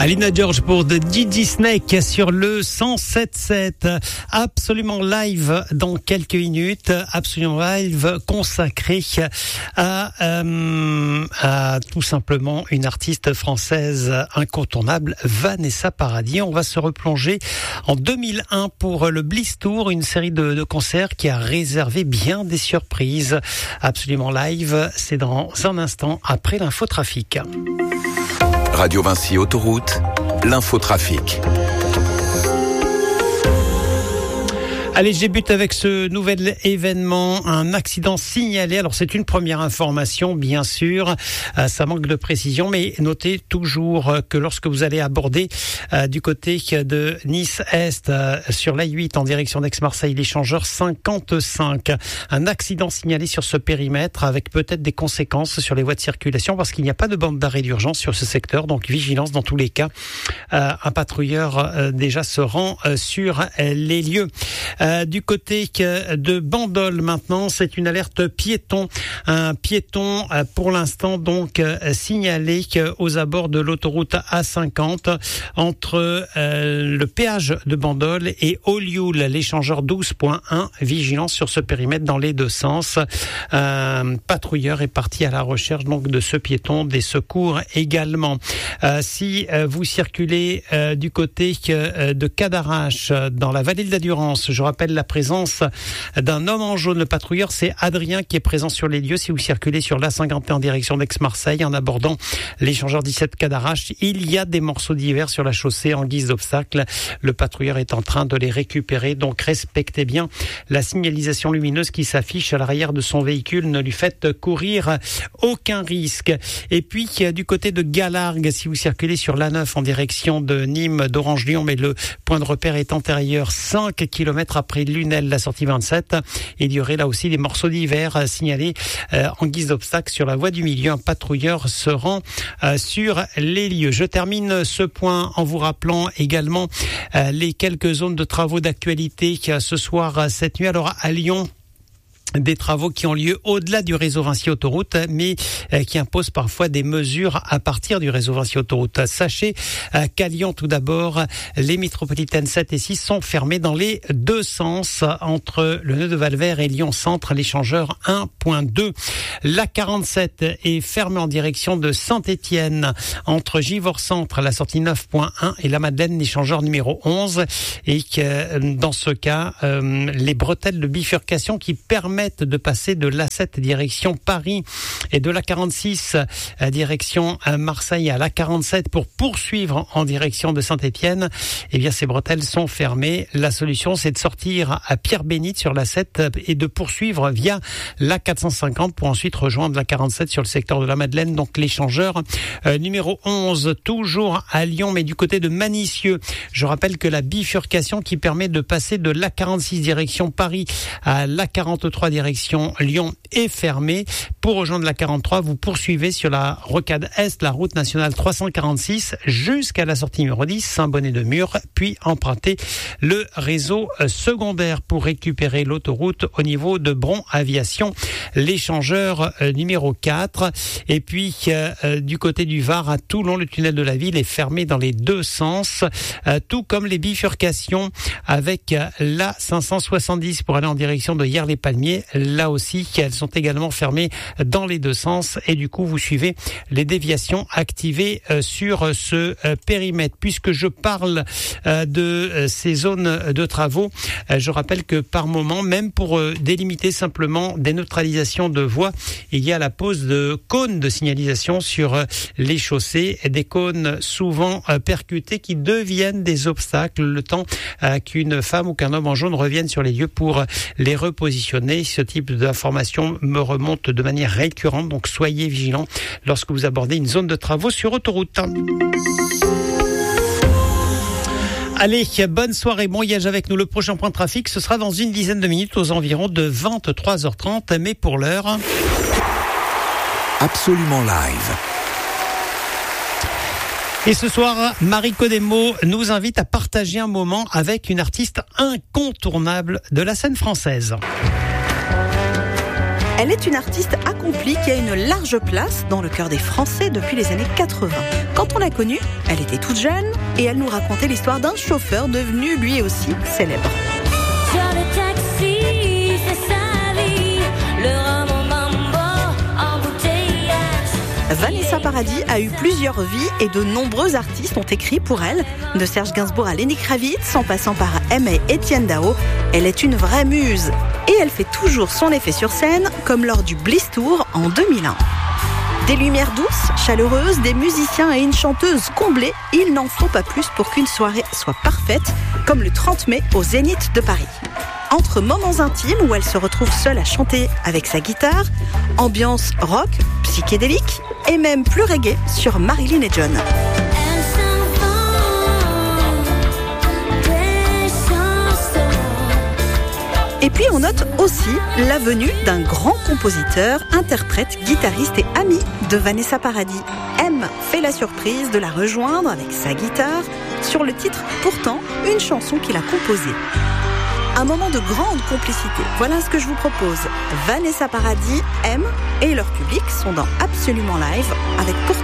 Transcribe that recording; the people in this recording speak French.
Alina George pour The Gigi Snake sur le 107.7. Absolument live dans quelques minutes. Absolument live consacré à tout simplement une artiste française incontournable, Vanessa Paradis. On va se replonger en 2001 pour le Bliss Tour, une série de concerts qui a réservé bien des surprises. Absolument live, c'est dans un instant après l'infotrafic. Radio Vinci Autoroute, l'infotrafic. Allez, je débute avec ce nouvel événement, un accident signalé. Alors c'est une première information, bien sûr, ça manque de précision, mais notez toujours que lorsque vous allez aborder du côté de Nice-Est, sur l'A8 en direction d'Aix-Marseille, l'échangeur 55, un accident signalé sur ce périmètre avec peut-être des conséquences sur les voies de circulation parce qu'il n'y a pas de bande d'arrêt d'urgence sur ce secteur, donc vigilance dans tous les cas. Un patrouilleur déjà se rend sur les lieux. Du côté de Bandol maintenant, c'est une alerte piéton. Un piéton pour l'instant donc signalé aux abords de l'autoroute A50 entre le péage de Bandol et Olioul, l'échangeur 12.1. Vigilance sur ce périmètre dans les deux sens. Un patrouilleur est parti à la recherche donc de ce piéton, des secours également. Si vous circulez du côté de Cadarache dans la vallée de la Durance, je rappelle la présence d'un homme en jaune. Le patrouilleur, c'est Adrien qui est présent sur les lieux. Si vous circulez sur l'A51 en direction d'Aix-Marseille en abordant l'échangeur 17 Cadarache, il y a des morceaux d'hiver sur la chaussée en guise d'obstacle. Le patrouilleur est en train de les récupérer. Donc respectez bien la signalisation lumineuse qui s'affiche à l'arrière de son véhicule. Ne lui faites courir aucun risque. Et puis du côté de Galargues, si vous circulez sur l'A9 en direction de Nîmes, d'Orange-Lyon, mais le point de repère est antérieur 5 km après Lunel, la sortie 27. Il y aurait là aussi des morceaux d'hiver signalés en guise d'obstacle sur la voie du milieu. Un patrouilleur se rend sur les lieux. Je termine ce point en vous rappelant également les quelques zones de travaux d'actualité ce soir, cette nuit. Alors à Lyon, des travaux qui ont lieu au-delà du réseau Vinci Autoroute, mais qui imposent parfois des mesures à partir du réseau Vinci Autoroute. Sachez qu'à Lyon, tout d'abord, les métropolitaines 7 et 6 sont fermées dans les deux sens entre le nœud de Valvert et Lyon Centre, l'échangeur 1.2. La 47 est fermée en direction de Saint-Étienne entre Givors Centre, la sortie 9.1 et la Madeleine, l'échangeur numéro 11. Et que dans ce cas, les bretelles de bifurcation qui permettent de passer de l'A7 direction Paris et de l'A46 direction Marseille à l'A47 pour poursuivre en direction de Saint-Étienne, eh bien ces bretelles sont fermées. La solution, c'est de sortir à Pierre-Bénite sur l'A7 et de poursuivre via l'A450 pour ensuite rejoindre l'A47 sur le secteur de la Madeleine. Donc l'échangeur numéro 11, toujours à Lyon, mais du côté de Manicieux. Je rappelle que la bifurcation qui permet de passer de l'A46 direction Paris à l'A43 direction Lyon est fermée. Pour rejoindre la 43, vous poursuivez sur la rocade Est, la route nationale 346 jusqu'à la sortie numéro 10, Saint-Bonnet-de-Mur, puis empruntez le réseau secondaire pour récupérer l'autoroute au niveau de Bron Aviation, l'échangeur numéro 4. Et puis du côté du Var à Toulon, le tunnel de la ville est fermé dans les deux sens, tout comme les bifurcations avec la 570 pour aller en direction de Hyères-les-Palmiers. Là aussi, elles sont également fermées dans les deux sens et du coup, vous suivez les déviations activées sur ce périmètre. Puisque je parle de ces zones de travaux, je rappelle que par moment, même pour délimiter simplement des neutralisations de voies, il y a la pose de cônes de signalisation sur les chaussées, des cônes souvent percutés qui deviennent des obstacles le temps qu'une femme ou qu'un homme en jaune revienne sur les lieux pour les repositionner. Ce type d'information me remonte de manière récurrente, donc soyez vigilants lorsque vous abordez une zone de travaux sur autoroute. Allez, bonne soirée, bon voyage avec nous. Le prochain point de trafic, ce sera dans une dizaine de minutes aux environs de 23h30, mais pour l'heure... Absolument live. Et ce soir, Marie Codemo nous invite à partager un moment avec une artiste incontournable de la scène française. Elle est une artiste accomplie qui a une large place dans le cœur des Français depuis les années 80. Quand on l'a connue, elle était toute jeune et elle nous racontait l'histoire d'un chauffeur devenu lui aussi célèbre. Sur le taxi, c'est sa vie, le rhum au mambo, embouteillage. Vanessa Paradis a eu plusieurs vies et de nombreux artistes ont écrit pour elle, de Serge Gainsbourg à Lenny Kravitz, en passant par Aimé et Etienne Dao. Elle est une vraie muse et elle fait toujours son effet sur scène, comme lors du Bliss Tour en 2001. Des lumières douces, chaleureuses, des musiciens et une chanteuse comblée, il n'en faut pas plus pour qu'une soirée soit parfaite, comme le 30 mai au Zénith de Paris. Entre moments intimes où elle se retrouve seule à chanter avec sa guitare, ambiance rock, psychédélique et même plus reggae sur Marilyn et John. Elle s'invente des chansons. Et puis on note aussi la venue d'un grand compositeur, interprète, guitariste et ami de Vanessa Paradis. M fait la surprise de la rejoindre avec sa guitare sur le titre Pourtant, une chanson qu'il a composée. Un moment de grande complicité. Voilà ce que je vous propose. Vanessa Paradis, M et leur public sont dans Absolument Live avec Pourtant